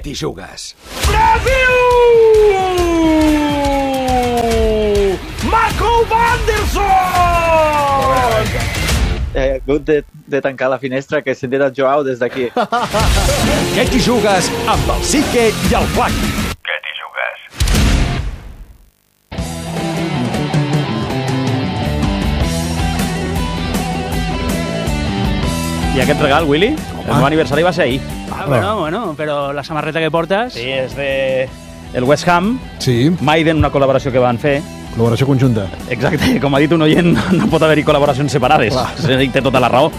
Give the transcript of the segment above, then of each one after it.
t'hi jugues? Brasil! Marco Wanderson! He hagut de tancar la finestra, que he sentit el Joao des d'aquí. Què t'hi jugues amb el Sique i el Flaqui? Què t'hi jugues? I aquest regal, Willy, el meu aniversari va ser ahir. Bueno, però la samarreta que portes... Sí, és de el West Ham, Sí, Maiden, una col·laboració que van fer. col·laboració conjunta. Exacte, com ha dit un oient, no pot haver-hi col·laboracions separades. Té tota la raó.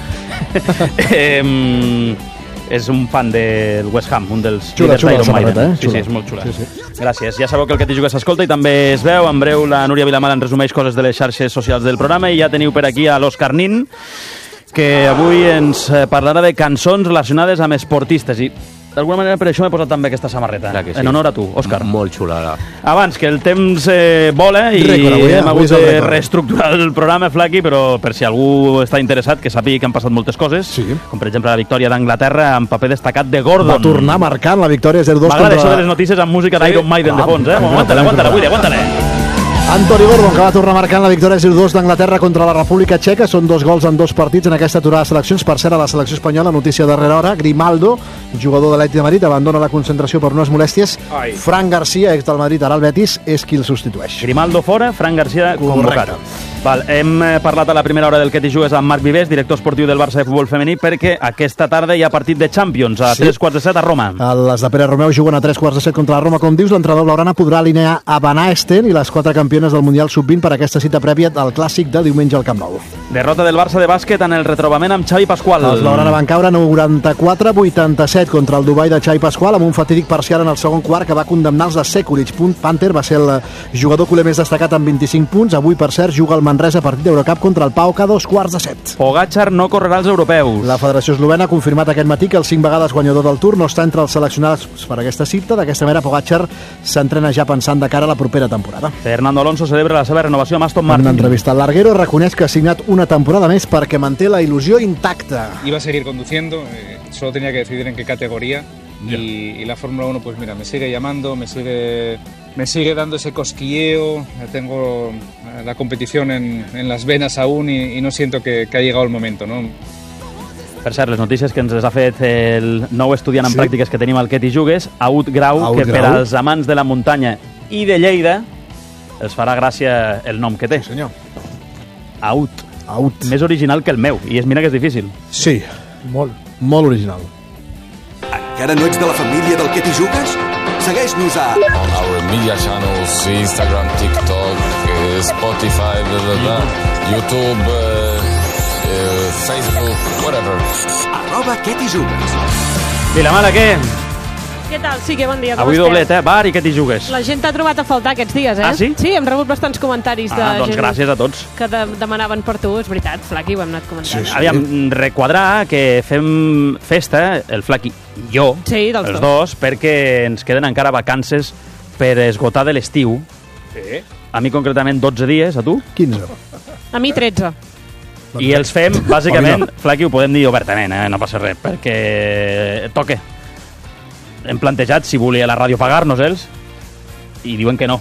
És un fan del West Ham, un dels Xula, líders xula la d'Iron samarreta, Maiden. eh? Sí, Xula. és molt xula. Sí. Gràcies. Ja sabeu que el que t'hi jugues s'escolta i també es veu. En breu la Núria Vilamala en resumeix coses de les xarxes socials del programa i ja teniu per aquí a l'Òscar Nin, que avui ens parlarà de cançons relacionades amb esportistes i d'alguna manera per això m'he posat també aquesta samarreta. Clar que sí. En honor a tu, Òscar. Molt xula. Abans, que el temps vola i Rècord avui, hem avui hagut és el de rècord. reestructurar el programa, Flaqui, però per si algú està interessat, que sàpiga que han passat moltes coses, Sí. com per exemple la victòria d'Anglaterra amb paper destacat de Gordon. Va tornar marcant la victòria 0-2 M'agrada això de contra les notícies amb música d'Iron Maiden de fons, eh? Aguanta-la, Willy, aguanta-la. Anthony Gordon, que va tornar marcant la victòria 0-2 d'Anglaterra contra la República Txeca. Són 2 gols en 2 partits en aquesta aturada de seleccions. Per cert, a la selecció espanyola, notícia darrera hora, Grimaldo, jugador de l'Atlètic de Madrid, abandona la concentració per unes molèsties. Fran Garcia, ex del Madrid, ara al Betis, és qui el substitueix. Grimaldo fora, Fran Garcia convocat. Val, hem parlat a la primera hora del que t'hi jugues amb Marc Vivers, director esportiu del Barça de futbol femení, perquè aquesta tarda hi ha partit de Champions a 3:15 a Roma. Les de Pere Romeu juguen a 3:15 contra la Roma. Com dius, l'entrenador blaugrana podrà alinear a Van Aesten i les 4 campiones del Mundial Sub-20 per aquesta cita prèvia del Clàssic de diumenge al Camp Nou. Derrota del Barça de bàsquet en el retrobament amb Xavi Pasqual. Els blaugrana van caure 94-87 contra el Dubai de Xavi Pasqual amb un fatídic parcial en el segon quart que va condemnar els de Sekulic. Panther va ser el jugador culer més destacat amb 25 punts. Avui, per cert, juga el Manresa partit d'Eurocup contra el PAOK a 2:15. Pogačar no correrà als europeus. La Federació Eslovena ha confirmat aquest matí que el 5 vegades guanyador del Tour no està entre els seleccionats per aquesta cita. D'aquesta manera, Pogačar s'entrena ja pensant de cara a la propera temporada. Fernando Alonso celebra la seva renovació amb Aston En una Martin. entrevista al Larguero reconeix que ha signat una temporada més perquè manté la il·lusió intacta. Iba a seguir conduciendo, solo tenía que decidir en qué categoría y la Fórmula 1 pues mira, me sigue llamando, me sigue dando ese cosquilleo, tengo la competición en las venas aún y no siento que ha llegado el momento, ¿no? Per cert, les notícies que ens les ha fet el nou estudiant en pràctiques que tenim al Que t'hi jugues, Aut Grau, que per als amants de la muntanya i de Lleida els farà gràcia el nom que té. Senyor. Aut. Out. Més original que el meu, i mira que és difícil. Sí, molt original. Encara no ets de la família del Que t'hi jugues? Segueix-nos a Our media channels, Instagram, TikTok, Spotify, YouTube, Facebook, whatever. @Que t'hi jugues. Vilamala, què? Què tal? Sí, que bon dia. Avui doblet, bar i Que t'hi jugues. La gent t'ha trobat a faltar aquests dies, eh? Ah, sí? Sí, hem rebut bastants comentaris de Doncs gent gràcies a tots. que demanaven per tu. És veritat, Flaqui, ho hem anat comentant. Aviam, requadrar que fem festa, el Flaqui i jo, Sí, dels els dos. dos, perquè ens queden encara vacances per esgotar de l'estiu. Sí. A mi concretament 12 dies, a tu? 15. A mi 13. I els fem, bàsicament, Flaqui, ho podem dir obertament, no passa res, perquè toque. Hem plantejat si volia la ràdio pagar-nos ells i diuen que no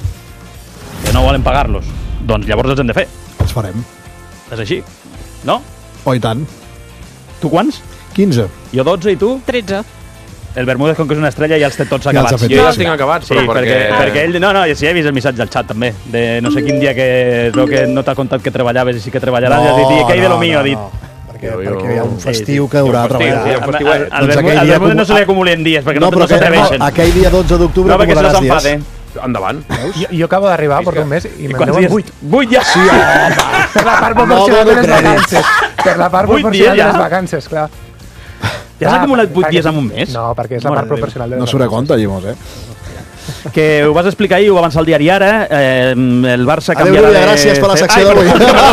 volen pagar-los. Doncs llavors els hem de fer. Els farem. És així, no? Oh, i tant. Tu quants? 15. Jo 12 i tu? 13. El Bermúdez, com que és una estrella, ja els té tots Ja els acabats. ha fet. Jo ja els tinc acabats, Sí, però perquè ell... No, sí, he vist el missatge al xat, també, de no sé quin dia que es veu que no t'ha contat que treballaves i sí que treballaves, ja has dit, què hi de lo mío, ha dit. Perquè hi ha un festiu que haurà de treballar. sí, un festiuet. Al Doncs aquell dia Bermúdez no se li acumulen dies, perquè no però s'atreveixen. aquell dia 12 d'octubre No, perquè se acumularàs les dies. enfade. Endavant. Jo acabo d'arribar, porto un mes, i me'n Quants deuen dies? 8. 8 ja? Sí, Per la part proporcional de les No, vacances. Per la part 8 proporcional dies, de ja? les vacances, clar. Ja has acumulat 8 dies en un mes? No, perquè és la Mare part de Déu. proporcional de les No surt a vacances. compte, Llimós, que ho vas explicar ahir, ho va avançar el diari Ara, el Barça Adéu, canviarà Núria, gràcies per la secció d'avui.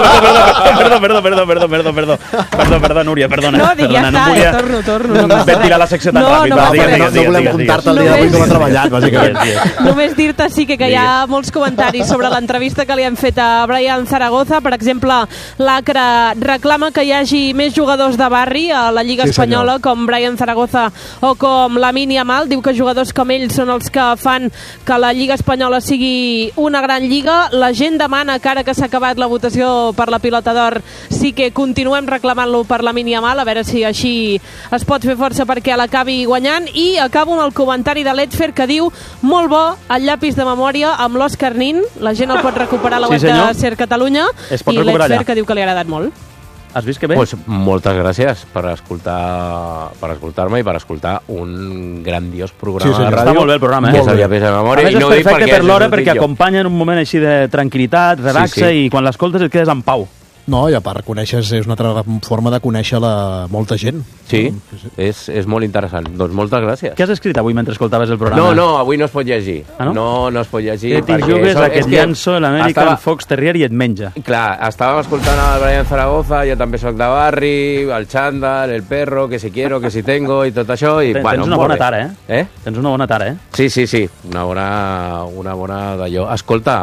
Perdó, Núria, perdona. No, dic, ja està, torno. No ventilar la secció tan ràpid. No volem comptar-te el dia d'avui com ha treballat, bàsicament. Només dir-te sí que hi ha molts comentaris sobre l'entrevista que li han fet a Brian Zaragoza. Per exemple, l'Acra reclama que hi hagi més jugadors de barri a la Lliga Espanyola, com Brian Zaragoza o com Lamine Yamal. Diu que jugadors com ell són els que fan que la Lliga Espanyola sigui una gran lliga. La gent demana que ara que s'ha acabat la votació per la Pilota d'Or sí que continuem reclamant-lo per Lamine Yamal, a veure si així es pot fer força perquè l'acabi guanyant. I acabo amb el comentari de l'Edfer que diu: molt bo el llapis de memòria amb l'Òscar Nin, la gent el pot recuperar a la web de Ser Catalunya, i l'Edfer que diu que li ha agradat molt. Has vist que bé? Pues moltes gràcies per escoltar-me i per escoltar un grandiós programa de ràdio. Està molt bé el programa, que és el llapis de memòria. A més, és perfecte per l'hora perquè acompanya en un moment així de tranquil·litat, relaxa, i quan l'escoltes et quedes en pau. No, i a part coneixes, és una altra forma de conèixer molta gent. Sí, és molt interessant. Doncs moltes gràcies. Què has escrit avui mentre escoltaves el programa? No, avui no es pot llegir. No es pot llegir. Que t'hi jugues aquest llanço, l'American Fox Terrier, i et menja. Clar, estàvem escoltant el Brian Zaragoza, jo també soc de barri, el xandall, el perro, que si quiero, que si tengo, i tot això. Tens una bona tara, eh? Tens una bona tara, eh? Sí, una bona d'allò. Escolta,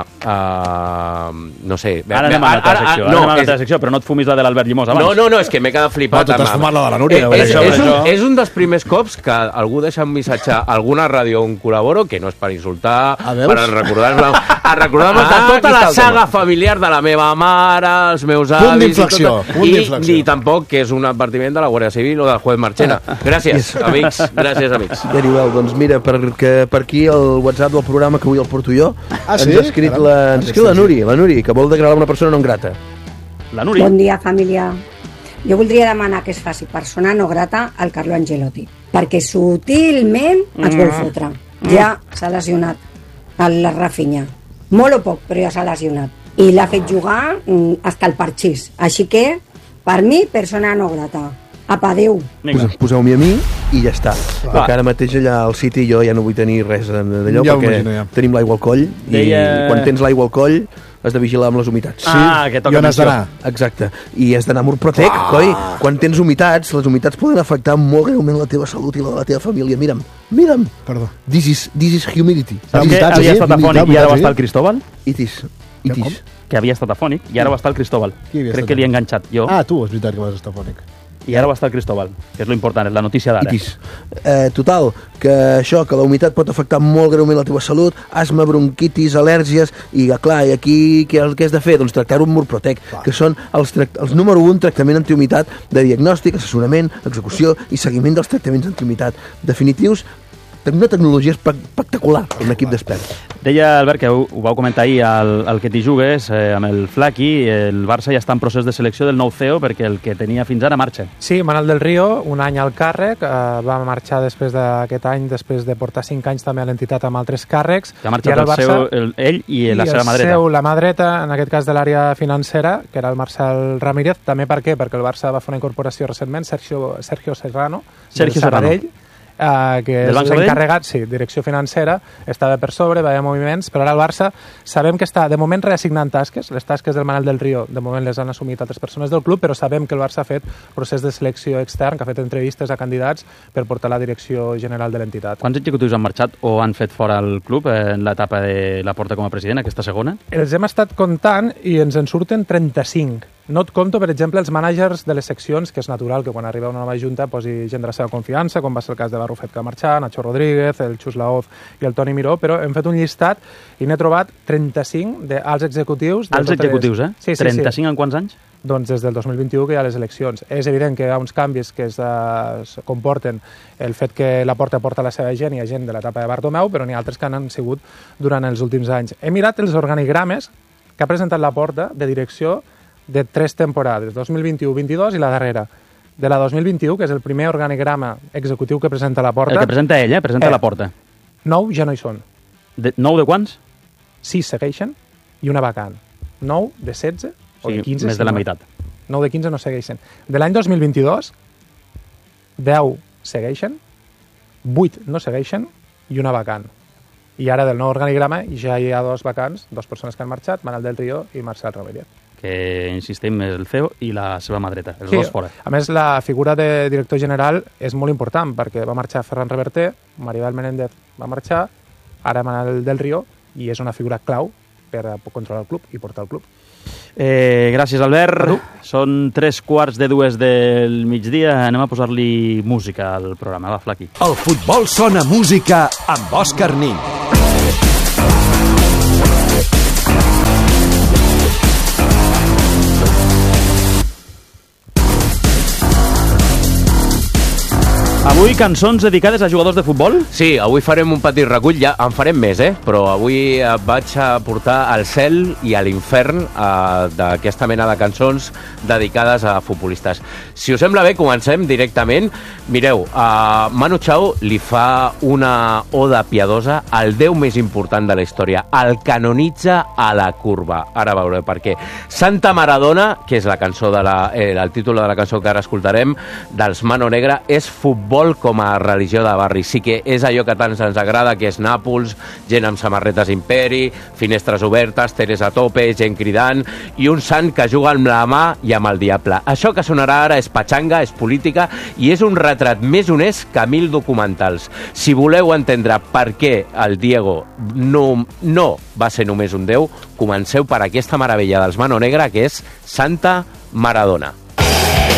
no sé... Ara anem a la teva secció, però no et fumis la de l'Albert Llimós abans. No, és que m'he quedat flipat. Tu t'has fumat la de la Núria. És un dels primers cops que algú deixa un missatge a alguna ràdio on col·laboro, que no és per insultar, per recordar-me tota la saga familiar de la meva mare, els meus avis... I tampoc que és un advertiment de la Guàrdia Civil o del juez Marchena. Gràcies, amics. Doncs mira, perquè per aquí el WhatsApp del programa que avui el porto jo ens ha escrit la Núria, que vol declarar una persona no grata. Bon dia, família. Jo voldria demanar que es faci persona no grata al Carlo Ancelotti, perquè sutilment ens vol fotre. Ja s'ha lesionat la Rafinha. Molt o poc, però ja s'ha lesionat. I l'ha fet jugar hasta el parxís. Així que, per mi, persona no grata. Apa, adéu. Poseu-m'hi a mi i ja està. Perquè ara mateix allà al City jo ja no vull tenir res d'allò, perquè tenim l'aigua al coll, i quan tens l'aigua al coll has de vigilar amb les humitats. Que toca missió. Exacte. I has d'anar a Murprotec, coi. Quan tens humitats, les humitats poden afectar molt greument la teva salut i la de la teva família. Mira'm. Perdó. This is humidity. Saps que havia estat afònic i ara va estar el Cristóbal? It is. Que havia estat afònic i ara va estar el Cristóbal. Crec que li he enganxat jo. Tu, és veritat que vas estar afònic. I ara va estar el Cristóbal, que és l'important, és la notícia d'ara. Total, que la humitat pot afectar molt greument la teva salut, asma, bronquitis, al·lèrgies, i clar, i aquí què has de fer? Doncs tractar-ho amb Murprotec, que són els número 1 tractament antihumitat de diagnòstic, assessorament, execució i seguiment dels tractaments antihumitat definitius, una tecnologia espectacular, un equip d'experts. Deia, Albert, que ho vau comentar ahir al que t'hi jugues, amb el Flaqui, el Barça ja està en procés de selecció del nou CEO perquè el que tenia fins ara marxa. Sí, Manel del Río, un any al càrrec, va marxar després d'aquest any, després de portar 5 anys també a l'entitat amb altres càrrecs. Que ha marxat ell i la seva mà dreta. La mà dreta, en aquest cas de l'àrea financera, que era el Marcel Ramírez. També per què? Perquè el Barça va fer una incorporació recentment, Sergio Serrano, que és l'encarregat, direcció financera, estava per sobre, va haver moviments, però ara el Barça sabem que està, de moment, reassignant tasques. Les tasques del Manel del Río, de moment les han assumit altres persones del club, però sabem que el Barça ha fet procés de selecció extern, que ha fet entrevistes a candidats per portar la direcció general de l'entitat. Quants executius han marxat o han fet fora el club en l'etapa de Laporta com a president, aquesta segona? Els hem estat comptant i ens en surten 35. No et conto, per exemple, els mànagers de les seccions, que és natural que quan arriba una nova junta posi gent de la seva confiança, com va ser el cas de Barrufet que va marxar, Nacho Rodríguez, el Xus Laoz i el Toni Miró, però hem fet un llistat i n'he trobat 35 d'alts executius. Alts executius, eh? Sí. 35 en quants anys? Doncs des del 2021 que hi ha les eleccions. És evident que hi ha uns canvis que comporten el fet que la porta porta la seva gent i hi ha gent de l'etapa de Bartomeu, però n'hi ha altres que han sigut durant els últims anys. He mirat els organigrames que ha presentat la porta de direcció de 3 temporades, 2021-22 i la darrera. De la 2021, que és el primer organigrama executiu que presenta la porta... El que presenta ell, presenta la porta. 9 ja no hi són. 9 de quants? 6 segueixen i una vacant. 9 de 16 o de 15... més de la meitat. 9 de 15 no segueixen. De l'any 2022, 10 segueixen, 8 no segueixen i una vacant. I ara del nou organigrama ja hi ha 2 vacants, 2 persones que han marxat, Manel del Río i Marcel Rovira. Que, insistim, el CEO i la seva mà dreta, els dos fora. A més, la figura de director general és molt important, perquè va marxar Ferran Reverter, Maribel Menéndez va marxar, ara Manel del Río, i és una figura clau per controlar el club i portar el club. Gràcies, Albert. Són 3:45 del migdia. Anem a posar-li música al programa. Va, Flaqui. El futbol sona música amb Òscar Nin. Avui cançons dedicades a jugadors de futbol? Sí, avui farem un petit recull, ja en farem més, però avui vaig a portar al cel i a l'infern d'aquesta mena de cançons dedicades a futbolistes. Si us sembla bé, comencem directament. Mireu, Manu Chao li fa una oda piadosa al déu més important de la història, el canonitza a la curva. Ara veureu per què. Santa Maradona, que és la cançó el títol de la cançó que ara escoltarem, dels Mano Negra, és futbol com a religió de barri. Sí que és allò que tant ens agrada, que és Nàpols, gent amb samarretes Imperi, finestres obertes, teles a tope, gent cridant, i un sant que juga amb la mà i amb el diable. Això que sonarà ara és patxanga, és política, i és un retrat més honest que 1000 documentals. Si voleu entendre per què el Diego no va ser només un déu, comenceu per aquesta meravella dels Mano Negra, que és Santa Maradona.